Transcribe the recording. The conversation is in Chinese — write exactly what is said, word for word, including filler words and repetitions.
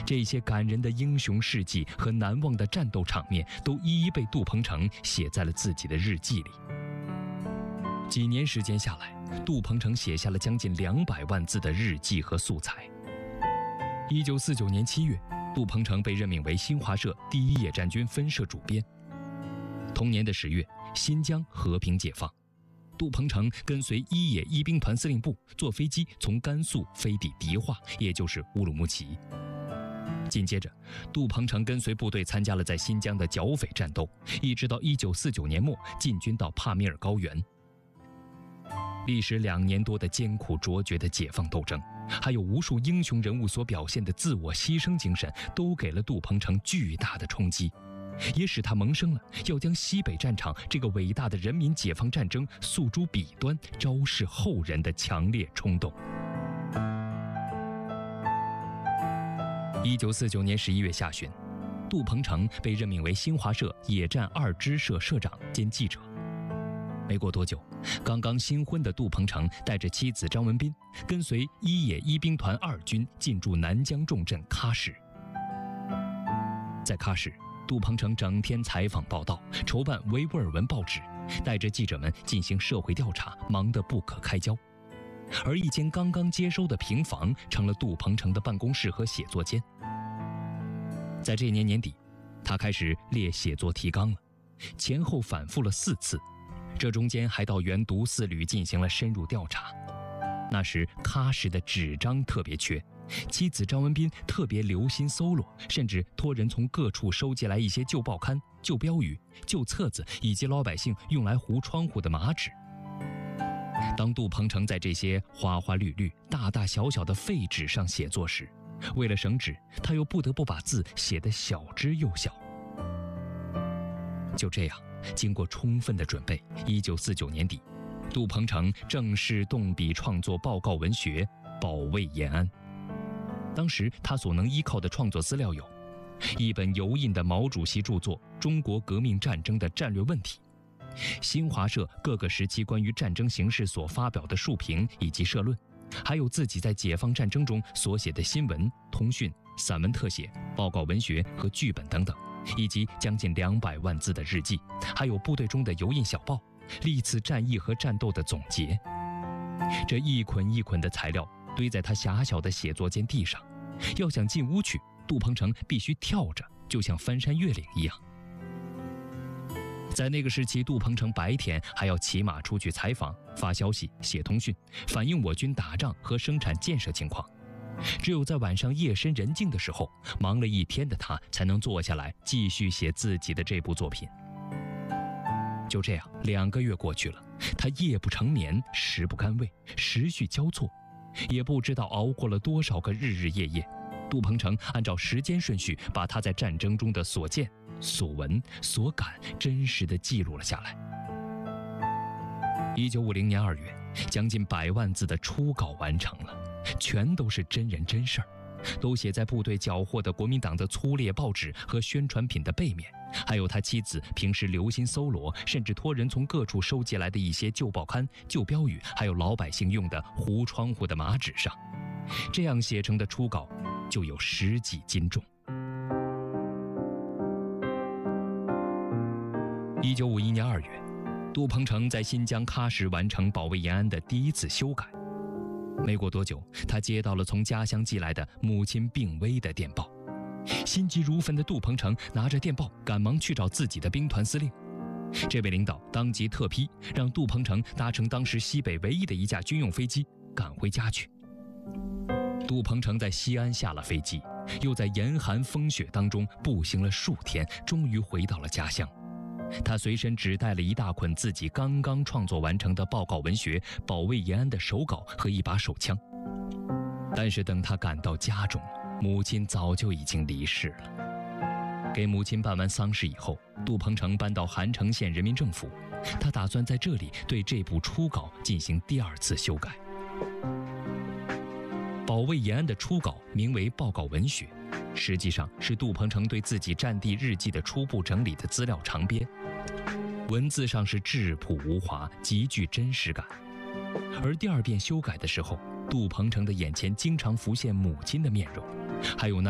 这些感人的英雄事迹和难忘的战斗场面都一一被杜鹏程写在了自己的日记里。几年时间下来，杜鹏程写下了将近两百万字的日记和素材。一九四九年七月，杜鹏程被任命为新华社第一野战军分社主编。同年的十月，新疆和平解放，杜鹏程跟随一野一兵团司令部坐飞机从甘肃飞抵迪化，也就是乌鲁木齐。紧接着，杜鹏程跟随部队参加了在新疆的剿匪战斗，一直到一九四九年末进军到帕米尔高原。历时两年多的艰苦卓绝的解放斗争，还有无数英雄人物所表现的自我牺牲精神，都给了杜鹏程巨大的冲击，也使他萌生了要将西北战场这个伟大的人民解放战争诉诸笔端，昭示后人的强烈冲动。一九四九年十一月下旬，杜鹏程被任命为新华社野战二支社社长兼记者。没过多久，刚刚新婚的杜鹏程带着妻子张文彬，跟随一野一兵团二军进驻南疆重镇喀什。在喀什，杜鹏程整天采访报道，筹办维吾尔文报纸，带着记者们进行社会调查，忙得不可开交。而一间刚刚接收的平房成了杜鹏程的办公室和写作间。在这年年底，他开始列写作提纲了，前后反复了四次，这中间还到原读四旅进行了深入调查。那时喀什的纸张特别缺，妻子张文彬特别留心搜罗，甚至托人从各处收集来一些旧报刊、旧标语、旧册子以及老百姓用来糊窗户的麻纸。当杜鹏程在这些花花绿绿、大大小小的废纸上写作时，为了省纸，他又不得不把字写得小之又小。就这样，经过充分的准备，一九四九年底，杜鹏程正式动笔创作报告文学《保卫延安》。当时他所能依靠的创作资料有：一本油印的毛主席著作《中国革命战争的战略问题》，新华社各个时期关于战争形势所发表的述评以及社论，还有自己在解放战争中所写的新闻、通讯、散文特写、报告文学和剧本等等，以及将近两百万字的日记，还有部队中的油印小报，历次战役和战斗的总结。这一捆一捆的材料堆在他狭小的写作间地上，要想进屋去，杜鹏程必须跳着，就像翻山越岭一样。在那个时期，杜鹏程白天还要骑马出去采访、发消息、写通讯，反映我军打仗和生产建设情况。只有在晚上夜深人静的时候，忙了一天的他才能坐下来继续写自己的这部作品。就这样，两个月过去了，他夜不成眠，食不甘味，时序交错，也不知道熬过了多少个日日夜夜。杜鹏程按照时间顺序，把他在战争中的所见、所闻、所感真实地记录了下来。一九五零年二月，将近百万字的初稿完成了，全都是真人真事儿，都写在部队缴获的国民党的粗劣报纸和宣传品的背面，还有他妻子平时留心搜罗，甚至托人从各处收集来的一些旧报刊、旧标语，还有老百姓用的糊窗户的麻纸上。这样写成的初稿就有十几斤重。一九五一年二月，杜鹏程在新疆喀什完成保卫延安的第一次修改。没过多久，他接到了从家乡寄来的母亲病危的电报。心急如焚的杜鹏程拿着电报，赶忙去找自己的兵团司令。这位领导当即特批，让杜鹏程搭乘当时西北唯一的一架军用飞机赶回家去。杜鹏程在西安下了飞机，又在严寒风雪当中步行了数天，终于回到了家乡。他随身只带了一大捆自己刚刚创作完成的报告文学《保卫延安》的手稿和一把手枪。但是等他赶到家中，母亲早就已经离世了。给母亲办完丧事以后，杜鹏程搬到韩城县人民政府，他打算在这里对这部初稿进行第二次修改。保卫延安的初稿名为报告文学，实际上是杜鹏程对自己战地日记的初步整理的资料长编，文字上是质朴无华，极具真实感。而第二遍修改的时候，杜鹏程的眼前经常浮现母亲的面容，还有那